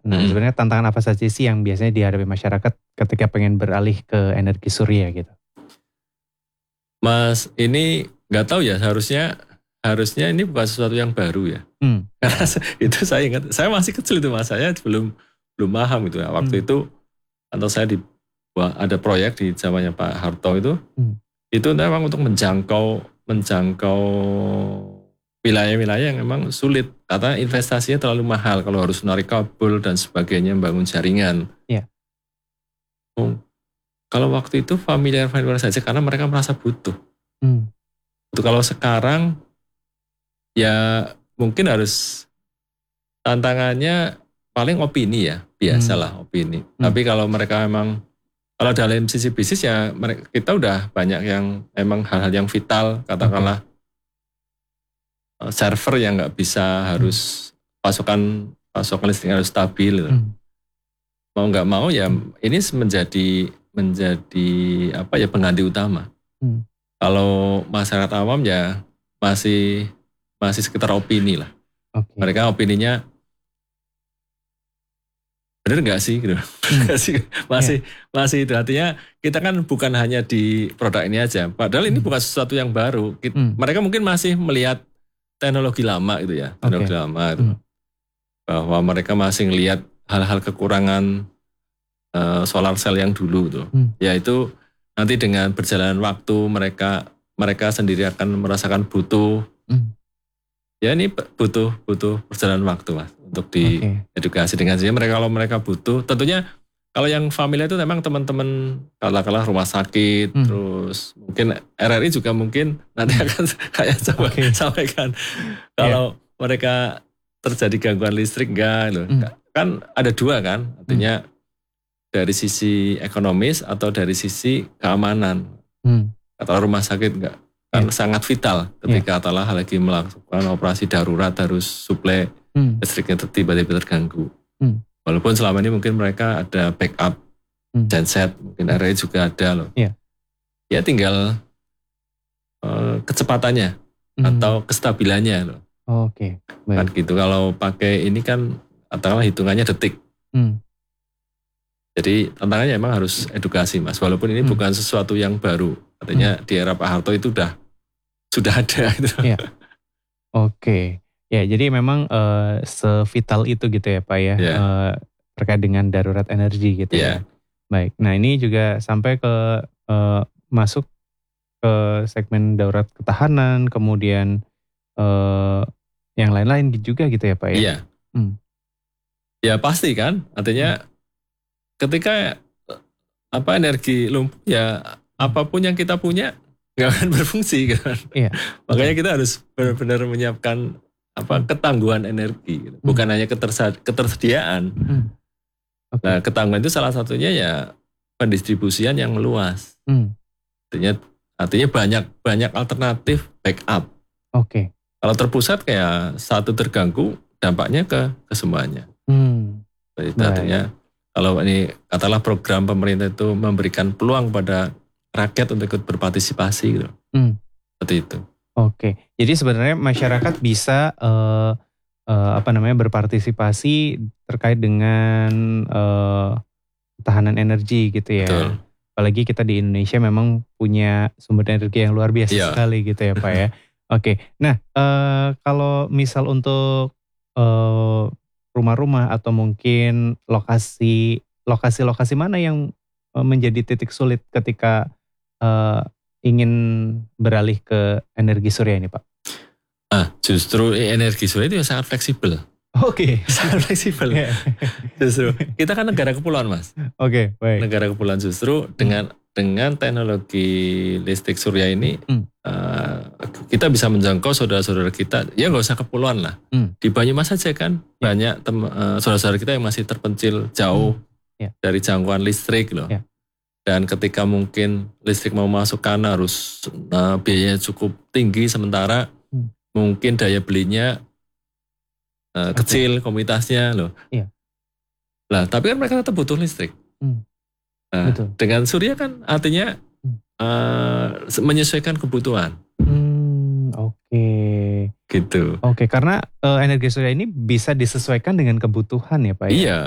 Nah, sebenarnya tantangan apa saja sih yang biasanya dihadapi masyarakat ketika pengen beralih ke energi surya gitu? Mas, ini nggak tahu ya, harusnya ini bukan sesuatu yang baru ya. Karena itu saya ingat, saya masih kecil itu Mas, saya belum paham itu ya. Waktu itu atau saya ada proyek di zamannya Pak Harto itu memang untuk menjangkau wilayah-wilayah yang memang sulit karena investasinya terlalu mahal kalau harus menarik kabel dan sebagainya, membangun jaringan. Iya. Kalau waktu itu familiar saja karena mereka merasa butuh. Kalau sekarang ya mungkin harus tantangannya paling opini ya, biasalah opini. Tapi kalau mereka memang kalau dalam sisi bisnis ya kita udah banyak yang memang hal-hal yang vital, katakanlah server yang nggak bisa harus pasokan listriknya harus stabil. Mau nggak mau ya ini menjadi apa ya pengganti utama. Kalau masyarakat awam ya masih sekitar opini lah. Mereka opininya bener nggak sih gitu. Masih itu artinya kita kan bukan hanya di produk ini aja. Padahal ini bukan sesuatu yang baru. Mereka mungkin masih melihat teknologi lama itu ya, teknologi lama itu. Bahwa mereka masih melihat hal-hal kekurangan solar cell yang dulu tuh. Yaitu nanti dengan berjalanan waktu mereka sendiri akan merasakan butuh. Ya ini butuh perjalanan waktu Mas untuk diedukasi dengan sih mereka kalau mereka butuh tentunya kalau yang familiar itu memang teman-teman katakanlah rumah sakit terus mungkin RRI juga mungkin nanti akan kayak coba sampaikan kalau mereka terjadi gangguan listrik enggak loh. Kan ada dua kan artinya dari sisi ekonomis atau dari sisi keamanan. Katakanlah rumah sakit enggak kan sangat vital ketika katakanlah lagi melakukan operasi darurat harus suplai listriknya tiba-tiba terganggu. Walaupun selama ini mungkin mereka ada backup genset, mungkin RRI juga ada loh. Ya tinggal kecepatannya atau kestabilannya loh. Kan gitu. Kalau pakai ini kan katakanlah hitungannya detik. Jadi tantangannya emang harus edukasi Mas. Walaupun ini bukan sesuatu yang baru. Artinya di era Pak Harto itu sudah ada. Gitu. Ya jadi memang sevital itu gitu ya Pak ya. Terkait dengan darurat energi gitu ya. Baik. Nah ini juga sampai ke masuk ke segmen darurat ketahanan. Kemudian yang lain-lain juga gitu ya Pak ya. Iya. Ya pasti kan. Artinya ketika energi lumpuh ya apapun yang kita punya nggak akan berfungsi kan. Makanya kita harus benar-benar menyiapkan ketangguhan energi, gitu. Bukan hanya ketersediaan. Nah ketangguhan itu salah satunya ya pendistribusian yang meluas. Artinya banyak alternatif backup. Kalau terpusat kayak satu terganggu dampaknya ke semuanya. Jadi artinya kalau ini katakanlah program pemerintah itu memberikan peluang pada rakyat untuk ikut berpartisipasi gitu. Seperti itu. Jadi sebenarnya masyarakat bisa berpartisipasi terkait dengan ketahanan energi gitu ya. Betul. Apalagi kita di Indonesia memang punya sumber energi yang luar biasa sekali gitu ya Pak ya. Nah kalau misal untuk rumah-rumah atau mungkin lokasi mana yang menjadi titik sulit ketika ingin beralih ke energi surya ini Pak? Justru energi surya itu sangat fleksibel. Sangat fleksibel. Justru kita kan negara kepulauan Mas. Baik. Negara kepulauan justru dengan teknologi listrik surya ini kita bisa menjangkau saudara-saudara kita ya nggak usah kepulauan lah. Di Banyumas saja kan banyak saudara-saudara kita yang masih terpencil jauh dari jangkauan listrik loh. Dan ketika mungkin listrik mau masuk kana harus biayanya cukup tinggi sementara mungkin daya belinya kecil komunitasnya loh. Lah tapi kan mereka tetap butuh listrik. Dengan surya kan artinya menyesuaikan kebutuhan. Gitu. Karena energi surya ini bisa disesuaikan dengan kebutuhan ya Pak ya? Iya.